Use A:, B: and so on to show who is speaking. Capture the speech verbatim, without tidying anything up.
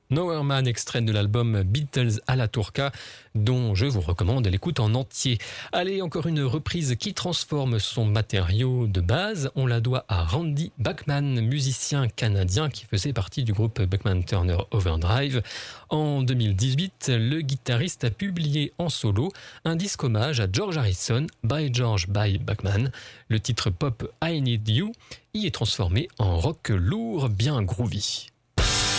A: Nowhere Man, extrait de l'album Beatles à la Turca, dont je vous recommande l'écoute en entier. Allez, encore une reprise qui transforme son matériau de base. On la doit à Randy Bachman, musicien canadien qui faisait partie du groupe Bachman Turner Overdrive. En deux mille dix-huit, le guitariste a publié en solo un disque hommage à George Harrison, by George by Bachman. Le titre pop I Need You y est transformé en rock lourd bien groovy.